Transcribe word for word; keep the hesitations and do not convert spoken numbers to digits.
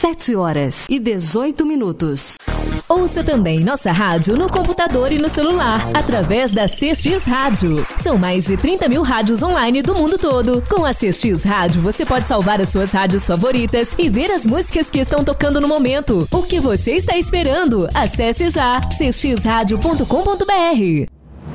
sete horas e dezoito minutos. Ouça também nossa rádio no computador e no celular, através da C X Rádio. São mais de trinta mil rádios online do mundo todo. Com a C X Rádio, você pode salvar as suas rádios favoritas e ver as músicas que estão tocando no momento. O que você está esperando? Acesse já c x rádio ponto com ponto b r.